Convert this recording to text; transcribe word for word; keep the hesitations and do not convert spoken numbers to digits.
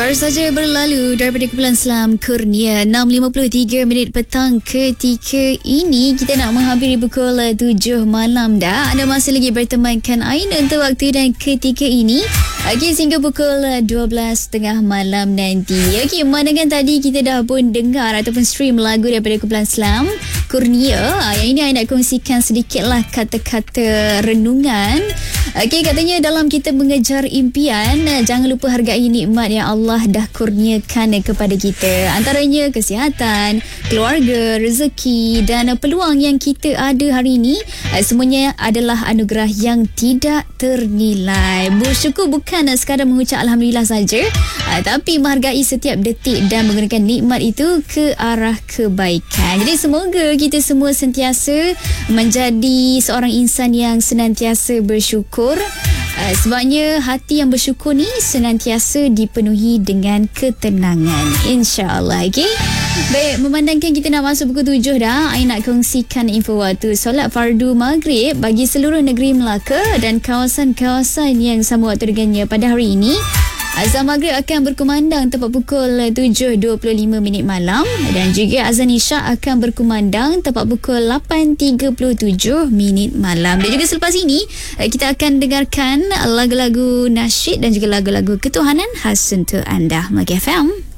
Baru saja berlalu daripada Kumpulan Selam Kurnia enam lima puluh tiga minit petang ketika ini. Kita nak menghampiri pukul tujuh malam dah. Anda masih lagi bertemankan Ain untuk waktu dan ketika ini. Okey, sehingga pukul dua belas tiga puluh malam nanti. Okey, pemandangan tadi kita dah pun dengar ataupun stream lagu daripada Kumpulan Selam Kurnia. Yang ini Ain nak kongsikan sedikitlah kata-kata renungan. Okey, katanya dalam kita mengejar impian, jangan lupa hargai nikmat yang Allah dah kurniakan kepada kita. Antaranya kesihatan, keluarga, rezeki dan peluang yang kita ada hari ini. Semuanya adalah anugerah yang tidak ternilai. Bersyukur bukan sekadar mengucap Alhamdulillah saja, tapi menghargai setiap detik dan menggunakan nikmat itu ke arah kebaikan. Jadi semoga kita semua sentiasa menjadi seorang insan yang senantiasa bersyukur. Uh, sebabnya hati yang bersyukur ni senantiasa dipenuhi dengan ketenangan, insya-Allah. Okey. Baik, memandangkan kita nak masuk pukul tujuh dah, saya nak kongsikan info waktu solat fardu maghrib bagi seluruh negeri Melaka dan kawasan-kawasan yang sama waktu dengannya pada hari ini. Azan maghrib akan berkumandang tepat pukul tujuh dua puluh lima minit malam dan juga azan isyak akan berkumandang tepat pukul lapan tiga puluh tujuh minit malam. Dan juga selepas ini kita akan dengarkan lagu-lagu nasyid dan juga lagu-lagu ketuhanan khas untuk anda. Melaka F M.